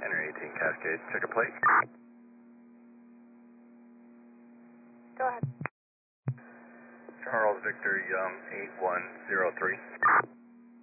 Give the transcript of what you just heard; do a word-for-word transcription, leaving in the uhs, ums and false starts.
Enter eighteen Cascade, check a plate. Go ahead. Charles Victor Young, eight one zero three.